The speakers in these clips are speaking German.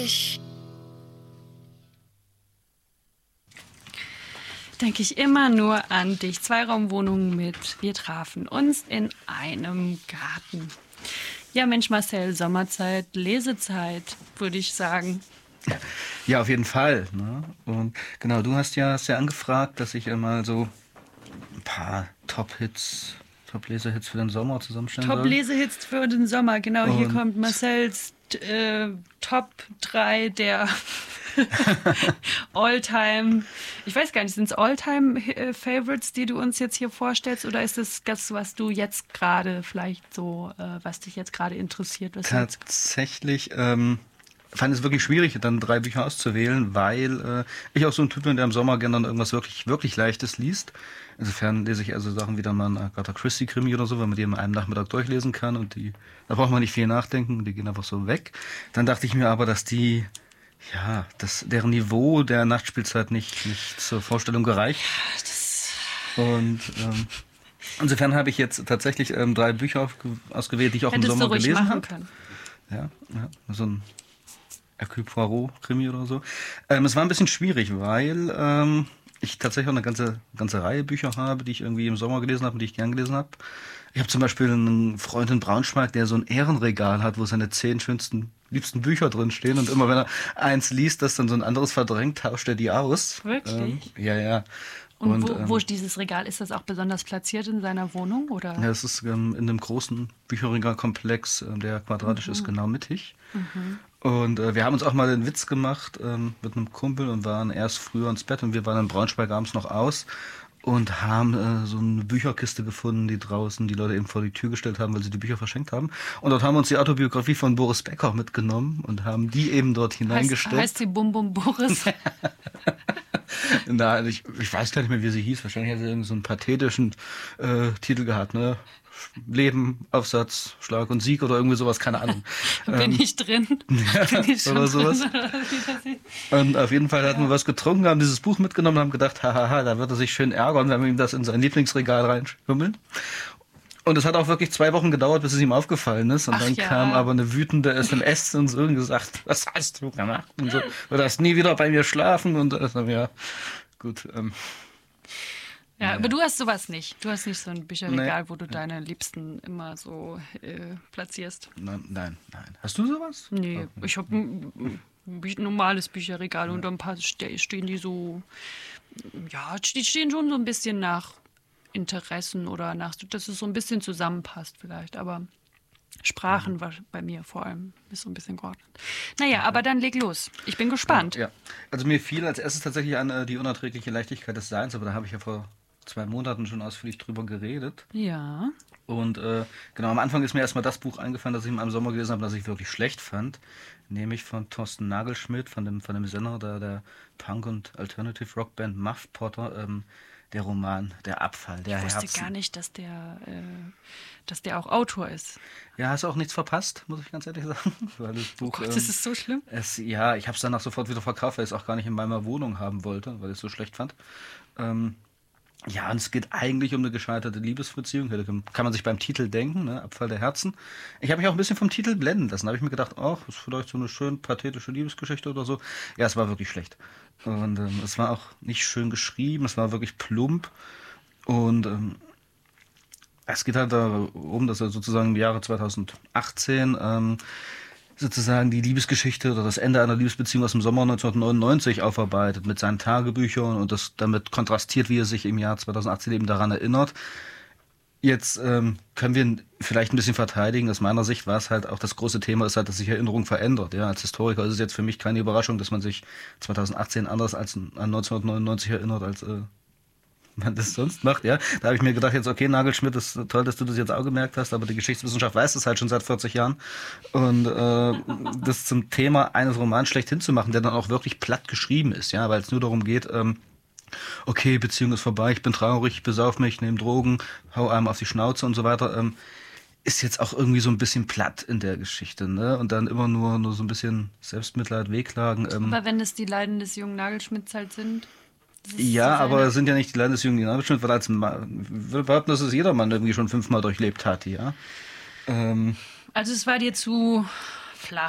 dich denke ich immer nur an dich. Zweiraumwohnung mit Wir trafen uns in einem Garten. Ja, Mensch, Marcel, Sommerzeit, Lesezeit, würde ich sagen. Ja, auf jeden Fall. Ne? Und genau, du hast ja angefragt, dass ich mal so ein paar Top-Hits, Top-Lesehits für den Sommer zusammenstellen soll. Top-Lesehits für den Sommer, genau. Und hier kommt Marcels Top 3 der All-Time, ich weiß gar nicht, sind es All-Time-Favorites, die du uns jetzt hier vorstellst, oder ist es das, was du jetzt gerade vielleicht so, was dich jetzt gerade interessiert? Tatsächlich fand es wirklich schwierig, dann 3 Bücher auszuwählen, weil ich auch so ein Typ bin, der im Sommer gerne dann irgendwas wirklich, wirklich Leichtes liest. Insofern lese ich also Sachen wie dann mal ein Agatha Christie-Krimi oder so, weil man die in einem Nachmittag durchlesen kann und da braucht man nicht viel nachdenken, die gehen einfach so weg. Dann dachte ich mir aber, dass deren Niveau der Nachtspielzeit nicht zur Vorstellung gereicht. Und insofern habe ich jetzt tatsächlich 3 Bücher ausgewählt, die ich auch im Sommer gelesen habe. Ja, so ein Hercule Poirot-Krimi oder so. Es war ein bisschen schwierig, weil ich tatsächlich auch eine ganze Reihe Bücher habe, die ich irgendwie im Sommer gelesen habe und die ich gern gelesen habe. Ich habe zum Beispiel einen Freund in Braunschweig, der so ein Ehrenregal hat, wo seine 10 schönsten, liebsten Bücher drin stehen. Und immer wenn er eins liest, das dann so ein anderes verdrängt, tauscht er die aus. Wirklich? Ja. Und wo dieses Regal, ist das auch besonders platziert in seiner Wohnung? Oder? Ja, es ist in einem großen Bücherregalkomplex, der quadratisch ist, genau mittig. Und wir haben uns auch mal den Witz gemacht mit einem Kumpel und waren erst früher ins Bett und wir waren in Braunschweig abends noch aus und haben so eine Bücherkiste gefunden, die draußen die Leute eben vor die Tür gestellt haben, weil sie die Bücher verschenkt haben. Und dort haben wir uns die Autobiografie von Boris Becker mitgenommen und haben die eben dort hineingesteckt. Heißt sie Bum Bum Boris? Nein, ich weiß gar nicht mehr, wie sie hieß. Wahrscheinlich hat sie irgendwie so einen pathetischen Titel gehabt, ne? Leben, Aufsatz, Schlag und Sieg oder irgendwie sowas, keine Ahnung. Bin ich drin? Bin ich schon oder sowas. Und auf jeden Fall hatten wir was getrunken, haben dieses Buch mitgenommen und haben gedacht, hahaha, da wird er sich schön ärgern, wenn wir ihm das in sein Lieblingsregal reinschummeln. Und es hat auch wirklich 2 Wochen gedauert, bis es ihm aufgefallen ist. Und dann kam aber eine wütende SMS und so und gesagt, was hast du gemacht? Und so, du darfst nie wieder bei mir schlafen. Und ja, gut. Ja, aber du hast sowas nicht. Du hast nicht so ein Bücherregal, wo du deine Liebsten immer so platzierst. Nein. Hast du sowas? Nee, ich habe ein normales Bücherregal und ein paar stehen die so, ja, die stehen schon so ein bisschen nach Interessen oder dass es so ein bisschen zusammenpasst vielleicht, aber Sprachen war bei mir vor allem ist so ein bisschen geordnet. Naja, aber dann leg los. Ich bin gespannt. Ja. Also mir fiel als erstes tatsächlich an die unerträgliche Leichtigkeit des Seins, aber da habe ich ja vor 2 Monaten schon ausführlich drüber geredet. Ja. Und genau, am Anfang ist mir erstmal das Buch eingefallen, das ich im Sommer gelesen habe, das ich wirklich schlecht fand. Nämlich von Thorsten Nagelschmidt, von dem Sänger der Punk- und Alternative Rockband Muff Potter, der Roman Der Abfall der Herzen. Ich wusste gar nicht, dass der auch Autor ist. Ja, hast du auch nichts verpasst, muss ich ganz ehrlich sagen. Weil das Buch, oh Gott, das ist so schlimm. Ich habe es danach sofort wieder verkauft, weil ich es auch gar nicht in meiner Wohnung haben wollte, weil ich es so schlecht fand. Ja, und es geht eigentlich um eine gescheiterte Liebesbeziehung. Kann man sich beim Titel denken, ne? Abfall der Herzen. Ich habe mich auch ein bisschen vom Titel blenden lassen. Da habe ich mir gedacht, ach, ist vielleicht so eine schön pathetische Liebesgeschichte oder so. Ja, es war wirklich schlecht. Und es war auch nicht schön geschrieben, es war wirklich plump. Und es geht halt darum, dass er sozusagen im Jahre 2018 sozusagen die Liebesgeschichte oder das Ende einer Liebesbeziehung aus dem Sommer 1999 aufarbeitet mit seinen Tagebüchern und das damit kontrastiert, wie er sich im Jahr 2018 eben daran erinnert. Jetzt können wir ihn vielleicht ein bisschen verteidigen. Aus meiner Sicht war es halt auch das große Thema, ist halt, dass sich Erinnerung verändert. Ja, als Historiker ist es jetzt für mich keine Überraschung, dass man sich 2018 anders als an 1999 erinnert, als man das sonst macht. Ja, da habe ich mir gedacht, jetzt okay, Nagelschmidt, das ist toll, dass du das jetzt auch gemerkt hast, aber die Geschichtswissenschaft weiß das halt schon seit 40 Jahren. Und das zum Thema eines Romans schlechthin zu machen, der dann auch wirklich platt geschrieben ist, ja, weil es nur darum geht, okay, Beziehung ist vorbei, ich bin traurig, ich besauf mich, nehme Drogen, hau einem auf die Schnauze und so weiter, ist jetzt auch irgendwie so ein bisschen platt in der Geschichte, ne? Und dann immer nur so ein bisschen Selbstmitleid, Wehklagen. Aber wenn es die Leiden des jungen Nagelschmidts halt sind? Ja, aber es sind ja nicht die Leiden des jungen Nagelschmidt, weil als würde behaupten, dass es jedermann irgendwie schon 5-mal durchlebt hat, ja. Also es war dir zu flach.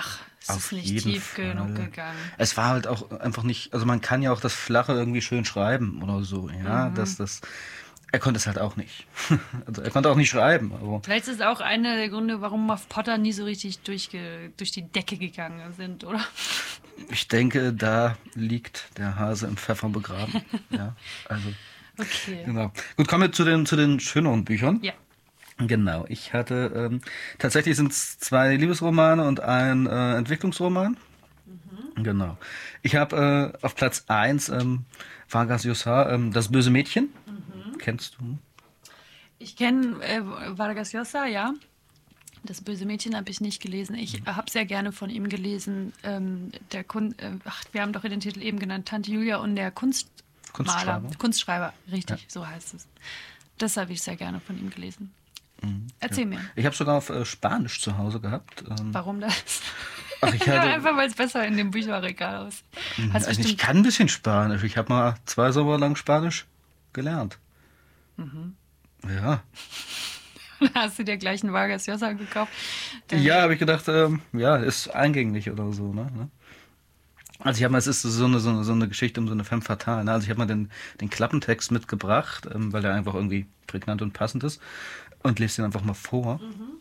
Es ist nicht tief genug gegangen. Es war halt auch einfach nicht, also man kann ja auch das Flache irgendwie schön schreiben oder so, ja, er konnte es halt auch nicht. Also er konnte auch nicht schreiben. Aber Vielleicht ist es auch einer der Gründe, warum Muff Potter nie so richtig durch die Decke gegangen sind, oder? ich denke, da liegt der Hase im Pfeffer begraben. Ja, also. Okay. Genau. Gut, kommen wir zu den schöneren Büchern. Ja. Genau, ich hatte, tatsächlich sind es 2 Liebesromane und ein Entwicklungsroman. Genau. Ich habe auf Platz 1 Vargas Llosa, Das böse Mädchen. Kennst du? Ich kenne Vargas Llosa, ja. Das böse Mädchen habe ich nicht gelesen. Ich habe sehr gerne von ihm gelesen. Wir haben doch den Titel eben genannt, Tante Julia und der Kunstschreiber, richtig, so heißt es. Das habe ich sehr gerne von ihm gelesen. Erzähl mir. Ich habe sogar auf Spanisch zu Hause gehabt. Warum das? Ach, ich Ja, hatte, einfach weil es besser in dem Bücherregal aussieht. also ich kann ein bisschen Spanisch. Ich habe mal 2 Sommer lang Spanisch gelernt. Ja. Hast du dir gleich einen Vargas Llosa gekauft? Ja, habe ich gedacht, ja, ist eingänglich oder so, ne? Also ich habe mal, es ist so eine Geschichte um so eine femme fatale. Ne? Also ich habe mal den Klappentext mitgebracht, weil der einfach irgendwie prägnant und passend ist und lese den einfach mal vor.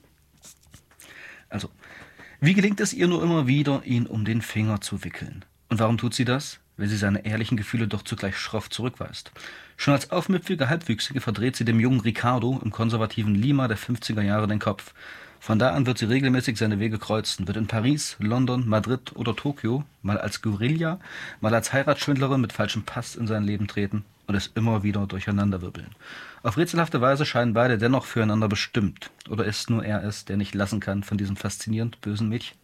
Also, wie gelingt es ihr nur immer wieder, ihn um den Finger zu wickeln? Und warum tut sie das? Weil sie seine ehrlichen Gefühle doch zugleich schroff zurückweist. Schon als aufmüpfige Halbwüchsige verdreht sie dem jungen Ricardo im konservativen Lima der 50er Jahre den Kopf. Von da an wird sie regelmäßig seine Wege kreuzen, wird in Paris, London, Madrid oder Tokio mal als Guerilla, mal als Heiratsschwindlerin mit falschem Pass in sein Leben treten und es immer wieder durcheinanderwirbeln. Auf rätselhafte Weise scheinen beide dennoch füreinander bestimmt. Oder ist nur er es, der nicht lassen kann von diesem faszinierend bösen Mädchen?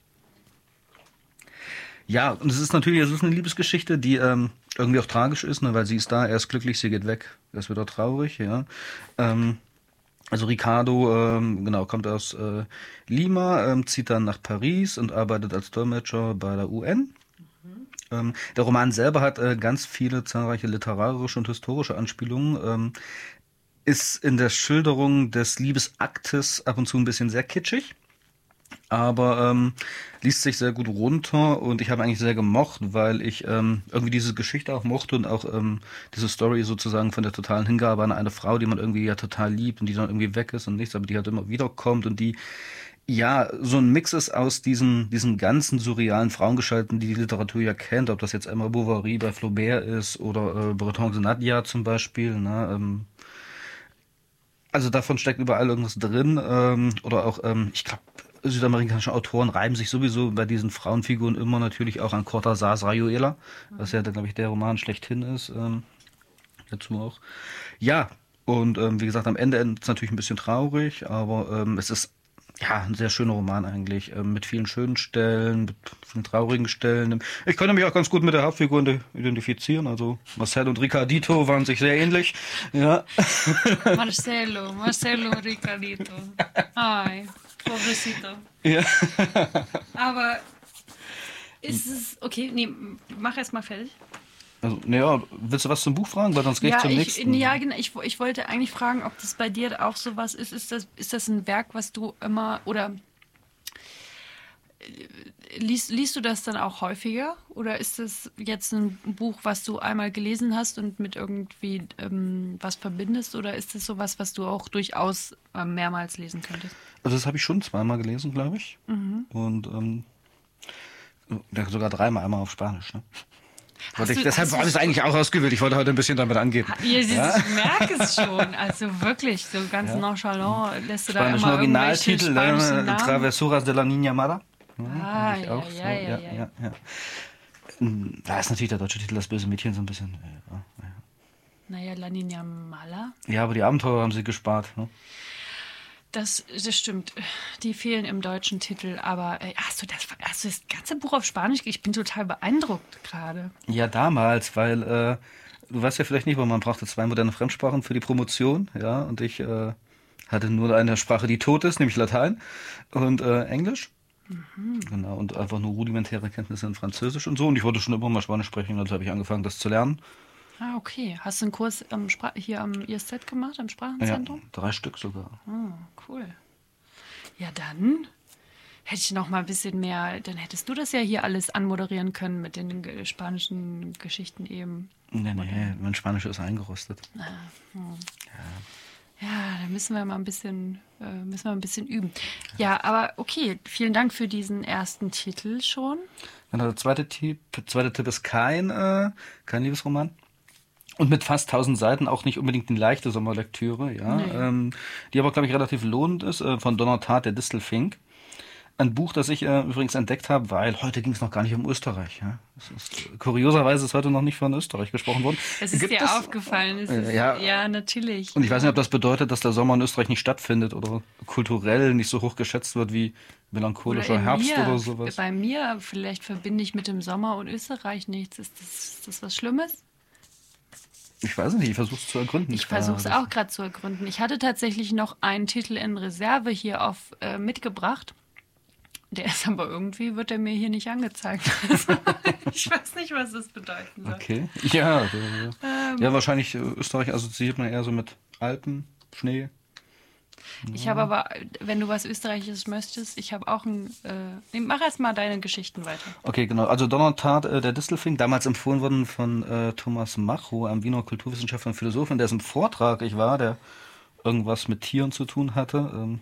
Ja, und es ist eine Liebesgeschichte, die irgendwie auch tragisch ist, ne, weil sie ist da, er ist glücklich, sie geht weg, er ist wieder traurig, ja. Also Ricardo, genau, kommt aus Lima, zieht dann nach Paris und arbeitet als Dolmetscher bei der UN. Der Roman selber hat ganz viele zahlreiche literarische und historische Anspielungen, ist in der Schilderung des Liebesaktes ab und zu ein bisschen sehr kitschig. Aber liest sich sehr gut runter und ich habe eigentlich sehr gemocht, weil ich irgendwie diese Geschichte auch mochte und auch diese Story sozusagen von der totalen Hingabe an eine Frau, die man irgendwie ja total liebt und die dann irgendwie weg ist und nichts, aber die halt immer wieder kommt und die ja so ein Mix ist aus diesen ganzen surrealen Frauengestalten, die Literatur ja kennt, ob das jetzt Emma Bovary bei Flaubert ist oder Breton de Nadia zum Beispiel, ne, also davon steckt überall irgendwas drin oder auch, ich glaube, südamerikanische Autoren reiben sich sowieso bei diesen Frauenfiguren immer natürlich auch an Cortázars Rayuela, was ja, glaube ich, der Roman schlechthin ist, dazu auch. Ja, und wie gesagt, am Ende endet es natürlich ein bisschen traurig, aber es ist ja ein sehr schöner Roman eigentlich, mit vielen schönen Stellen, mit vielen traurigen Stellen. Ich konnte mich auch ganz gut mit der Hauptfigur identifizieren, also Marcel und Ricardito waren sich sehr ähnlich. Ja. Marcelo Ricardito. Ay, pobrecito. Ja. Aber ist es, okay, nee, mach erst mal fertig. Also, naja, willst du was zum Buch fragen? Weil sonst gehe ich zum nächsten. Ja, genau. Ich wollte eigentlich fragen, ob das bei dir auch sowas ist. Ist das ein Werk, was du immer, oder liest du das dann auch häufiger? Oder ist das jetzt ein Buch, was du einmal gelesen hast und mit irgendwie was verbindest? Oder ist das sowas, was du auch durchaus mehrmals lesen könntest? Also das habe ich schon 2-mal gelesen, glaube ich. Und ja, sogar 3-mal, einmal auf Spanisch. Ne? Deshalb war das eigentlich auch ausgewählt. Ich wollte heute ein bisschen damit angeben. Ich merke es schon. Also wirklich, so ganz nonchalant lässt du da Spanischen immer Originaltitel, spanischen Namen. Travesuras de la Niña Mala. Ja, ja. Da ist natürlich der deutsche Titel Das böse Mädchen so ein bisschen. Naja, La Niña Mala. Ja, aber die Abenteuer haben sie gespart. Ne? Das stimmt. Die fehlen im deutschen Titel. Aber hast du das ganze Buch auf Spanisch? Ich bin total beeindruckt gerade. Ja, damals, weil du weißt ja vielleicht nicht, weil man brauchte 2 moderne Fremdsprachen für die Promotion. Ja, und ich hatte nur eine Sprache, die tot ist, nämlich Latein und Englisch. Genau, und einfach nur rudimentäre Kenntnisse in Französisch und so. Und ich wollte schon immer mal Spanisch sprechen, also habe ich angefangen, das zu lernen. Ah, okay. Hast du einen Kurs hier am ISZ gemacht, am Sprachenzentrum? Ja, 3 Stück sogar. Oh, cool. Ja, dann hätte ich noch mal ein bisschen mehr, dann hättest du das ja hier alles anmoderieren können mit den spanischen Geschichten eben. Nee, mein Spanisch ist eingerostet. Ja, da müssen wir mal ein bisschen üben. Ja, aber okay, vielen Dank für diesen ersten Titel schon. Genau, der zweite Tipp ist kein Liebesroman. Und mit fast 1000 Seiten auch nicht unbedingt eine leichte Sommerlektüre, ja. Nee. Die aber, glaube ich, relativ lohnend ist, von Donna Tartt, der Distelfink. Ein Buch, das ich übrigens entdeckt habe, weil heute ging es noch gar nicht um Österreich. Ja. Kurioserweise ist heute noch nicht von Österreich gesprochen worden. Es ist dir aufgefallen. Ja, natürlich. Und ich weiß nicht, ob das bedeutet, dass der Sommer in Österreich nicht stattfindet oder kulturell nicht so hoch geschätzt wird wie melancholischer Herbst oder sowas. Bei mir, vielleicht verbinde ich mit dem Sommer und Österreich nichts. Ist das was Schlimmes? Ich weiß nicht, ich versuche es zu ergründen. Ich versuche es auch gerade zu ergründen. Ich hatte tatsächlich noch einen Titel in Reserve hier mitgebracht. Der ist aber irgendwie, wird er mir hier nicht angezeigt. Also, ich weiß nicht, was das bedeuten soll. Okay, ja. Ja, wahrscheinlich Österreich assoziiert man eher so mit Alpen, Schnee. Ich habe aber, wenn du was Österreichisches möchtest, ich habe auch mach erst mal deine Geschichten weiter. Okay, genau. Also Donna Tartt, der Distelfink, damals empfohlen worden von Thomas Macho, einem Wiener Kulturwissenschaftler und Philosophen, dessen Vortrag ich war, der irgendwas mit Tieren zu tun hatte.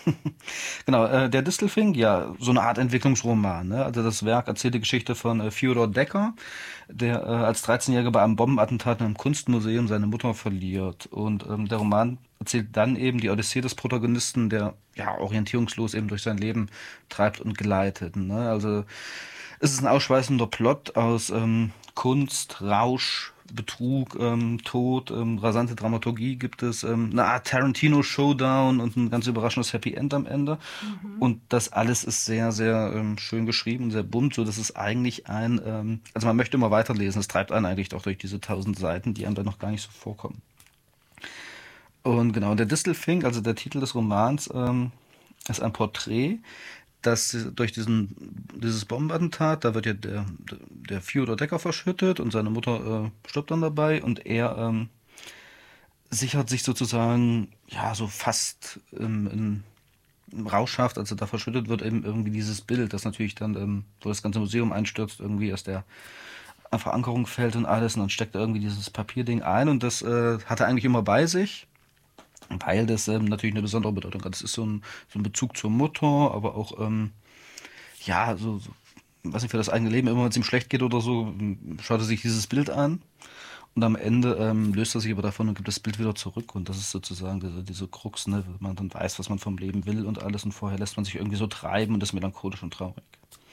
Genau, der Distelfink, ja, so eine Art Entwicklungsroman. Ne? Also das Werk erzählt die Geschichte von Fyodor Decker, der als 13-Jähriger bei einem Bombenattentat in einem Kunstmuseum seine Mutter verliert. Und der Roman erzählt dann eben die Odyssee des Protagonisten, der ja orientierungslos eben durch sein Leben treibt und gleitet. Ne? Also es ist ein ausschweißender Plot aus Kunst, Rausch, Betrug, Tod, rasante Dramaturgie gibt es, eine Art Tarantino-Showdown und ein ganz überraschendes Happy End am Ende. Und das alles ist sehr, sehr schön geschrieben, sehr bunt, so dass es eigentlich also man möchte immer weiterlesen, es treibt einen eigentlich auch durch diese 1000 Seiten, die einem dann noch gar nicht so vorkommen. Und genau, der Distelfink, also der Titel des Romans, ist ein Porträt, dass durch dieses Bombenattentat, da wird ja der Fyodor Decker verschüttet und seine Mutter stirbt dann dabei und er sichert sich sozusagen, ja, so fast im Rauschhaft, als er da verschüttet wird, eben irgendwie dieses Bild, das natürlich dann, wo das ganze Museum einstürzt, irgendwie aus der Verankerung fällt und alles und dann steckt er irgendwie dieses Papierding ein und das hat er eigentlich immer bei sich. Weil das natürlich eine besondere Bedeutung hat. Das ist so ein Bezug zur Mutter, aber auch, ja, weiß nicht, für das eigene Leben, immer wenn es ihm schlecht geht oder so, schaut er sich dieses Bild an und am Ende löst er sich aber davon und gibt das Bild wieder zurück. Und das ist sozusagen diese Krux, ne, wenn man dann weiß, was man vom Leben will und alles und vorher lässt man sich irgendwie so treiben und ist melancholisch und traurig.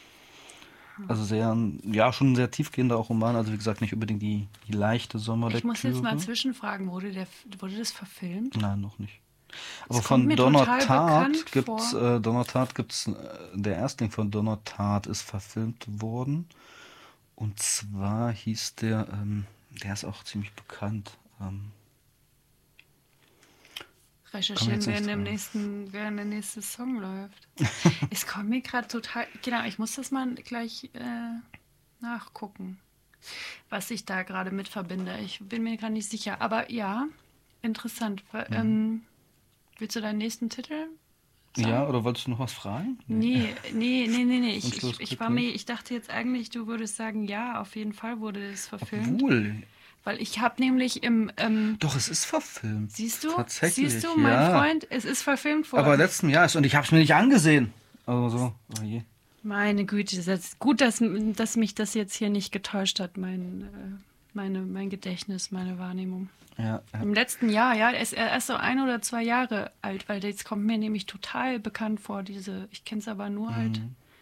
Also schon ein sehr tiefgehender auch Roman, also wie gesagt, nicht unbedingt die leichte Sommerlektüre. Ich muss jetzt mal zwischenfragen, wurde das verfilmt? Nein, noch nicht. Aber von Donna Tartt gibt's der Erstling von Donna Tartt ist verfilmt worden. Und zwar hieß der ist auch ziemlich bekannt. Recherchieren, während der nächste Song läuft. Es kommt mir gerade total. Genau, ich muss das mal gleich nachgucken, was ich da gerade mit verbinde. Ich bin mir gerade nicht sicher. Aber ja, interessant. Willst du deinen nächsten Titel sagen? Ja, oder wolltest du noch was fragen? Nee. Ich dachte jetzt eigentlich, du würdest sagen, ja, auf jeden Fall wurde es verfilmt. Obwohl. Weil ich habe nämlich Doch, es ist verfilmt. Siehst du? Tatsächlich, Siehst du, mein Freund, es ist verfilmt worden. Aber letzten Jahr und ich habe es mir nicht angesehen. Also, oh je. Meine Güte, das ist gut, dass mich das jetzt hier nicht getäuscht hat, mein Gedächtnis, meine Wahrnehmung. Ja. Im letzten Jahr, ja, er ist erst so 1 oder 2 Jahre alt, weil jetzt kommt mir nämlich total bekannt vor, ich kenne es aber nur halt.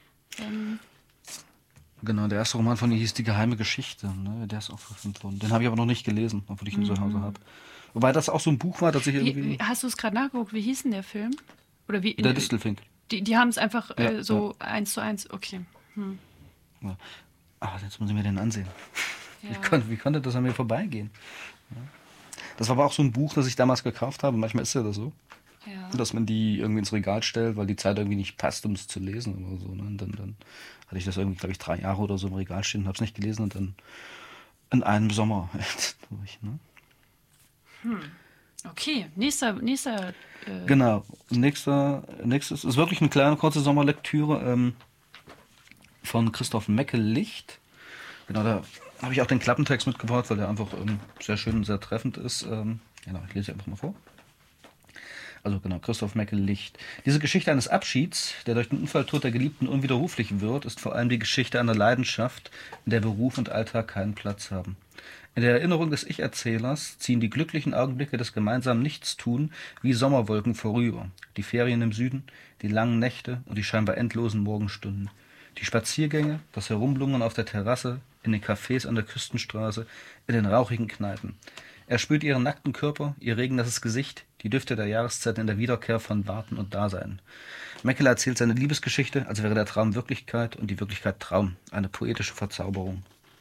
Genau, der erste Roman von ihr hieß Die geheime Geschichte. Ne? Der ist auch verfilmt worden. Den habe ich aber noch nicht gelesen, obwohl ich ihn zu Hause habe. Wobei das auch so ein Buch war, das ich irgendwie... Hast du es gerade nachgeguckt? Wie hieß denn der Film? Oder wie? Der Distelfink. Die haben es einfach so 1:1, okay. Ja. Aber jetzt muss ich mir den ansehen. Ja. Wie konnte das an mir vorbeigehen? Ja. Das war aber auch so ein Buch, das ich damals gekauft habe. Manchmal ist ja das so. Ja. Dass man die irgendwie ins Regal stellt, weil die Zeit irgendwie nicht passt, um es zu lesen oder so. Ne? Und dann hatte ich das irgendwie, glaube ich, 3 Jahre oder so im Regal stehen und habe es nicht gelesen und dann in einem Sommer durch. Ne? Okay, nächster Genau. Nächstes ist wirklich eine kleine, kurze Sommerlektüre von Christoph Meckel-Licht. Genau, da habe ich auch den Klappentext mitgebracht, weil der einfach sehr schön und sehr treffend ist. Genau, ich lese einfach mal vor. Also genau, Christoph Meckel-Licht. Diese Geschichte eines Abschieds, der durch den Unfalltod der Geliebten unwiderruflich wird, ist vor allem die Geschichte einer Leidenschaft, in der Beruf und Alltag keinen Platz haben. In der Erinnerung des Ich-Erzählers ziehen die glücklichen Augenblicke des gemeinsamen Nichtstun wie Sommerwolken vorüber. Die Ferien im Süden, die langen Nächte und die scheinbar endlosen Morgenstunden. Die Spaziergänge, das Herumlungern auf der Terrasse, in den Cafés an der Küstenstraße, in den rauchigen Kneipen. Er spürt ihren nackten Körper, ihr regennasses Gesicht, die Düfte der Jahreszeit in der Wiederkehr von Warten und Dasein. Meckel erzählt seine Liebesgeschichte, als wäre der Traum Wirklichkeit und die Wirklichkeit Traum. Eine poetische Verzauberung.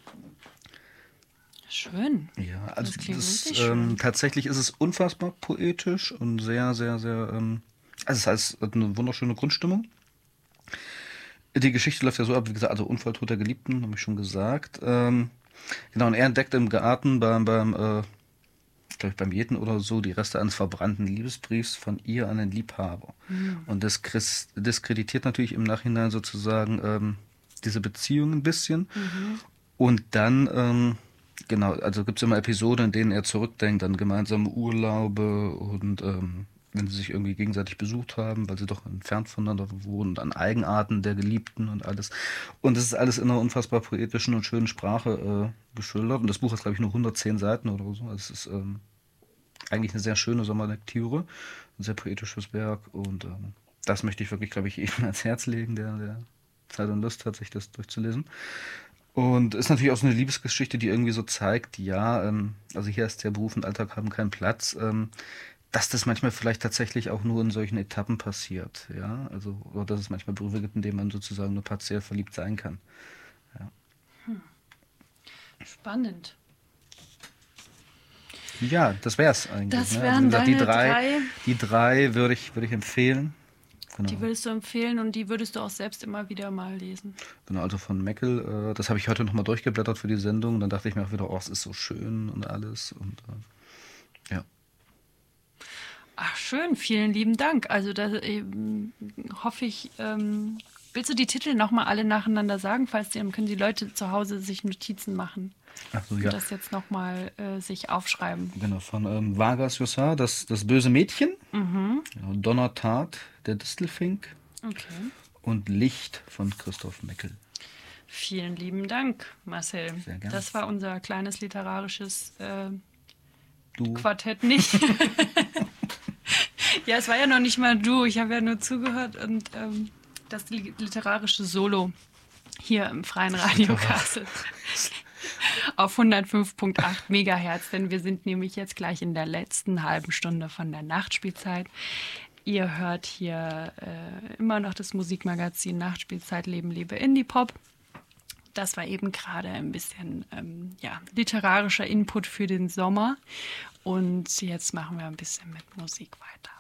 Schön. Ja, also Das klingt wirklich schön. tatsächlich ist es unfassbar poetisch und sehr, sehr, sehr. Also es heißt, hat eine wunderschöne Grundstimmung. Die Geschichte läuft ja so ab, wie gesagt, also Unfalltod der Geliebten, habe ich schon gesagt. Genau, und er entdeckt im Garten glaube ich, beim Jäten oder so, die Reste eines verbrannten Liebesbriefs von ihr an den Liebhaber. Und das diskreditiert natürlich im Nachhinein sozusagen diese Beziehung ein bisschen. Und dann, genau, also gibt es immer Episoden, in denen er zurückdenkt an gemeinsame Urlaube und wenn sie sich irgendwie gegenseitig besucht haben, weil sie doch entfernt voneinander wohnen, und an Eigenarten der Geliebten und alles. Und das ist alles in einer unfassbar poetischen und schönen Sprache geschildert. Und das Buch hat, glaube ich, nur 110 Seiten oder so. Also es ist eigentlich eine sehr schöne Sommerlektüre, ein sehr poetisches Werk. Und das möchte ich wirklich, glaube ich, jedem ans Herz legen, der Zeit und Lust hat, sich das durchzulesen. Und ist natürlich auch so eine Liebesgeschichte, die irgendwie so zeigt, ja, also hier ist der Beruf und Alltag haben keinen Platz, dass das manchmal vielleicht tatsächlich auch nur in solchen Etappen passiert, ja, also, oder dass es manchmal Berufe gibt, in denen man sozusagen nur partiell verliebt sein kann. Ja, Spannend. ja, das wär's eigentlich. Das Ne? Also wären wie gesagt, deine drei. Die drei würde ich empfehlen. Genau. Die würdest du empfehlen und die würdest du auch selbst immer wieder mal lesen. Genau, also von Meckel, das habe ich heute nochmal durchgeblättert für die Sendung. Dann dachte ich mir auch wieder, oh, es ist so schön und alles. Und ja. Ach, schön, vielen lieben Dank. Also da hoffe ich, willst du die Titel nochmal alle nacheinander sagen? Falls die, dann können die Leute zu Hause sich Notizen machen. Ach so, Und ja. das jetzt nochmal sich aufschreiben. Genau, von Vargas Llosa, das böse Mädchen. Genau, Donnertat, der Distelfink. Okay. Und Licht von Christoph Meckel. Vielen lieben Dank, Marcel. Sehr gerne. Das war unser kleines literarisches Du. Quartett nicht. Ja, es war ja noch nicht mal du. Ich habe ja nur zugehört und das literarische Solo hier im freien Radio Kassel auf 105.8 Megahertz, denn wir sind nämlich jetzt gleich in der letzten halben Stunde von der Nachtspielzeit. Ihr hört hier immer noch das Musikmagazin Nachtspielzeit Leben, Liebe, Indie-Pop. Das war eben gerade ein bisschen literarischer Input für den Sommer. Und jetzt machen wir ein bisschen mit Musik weiter.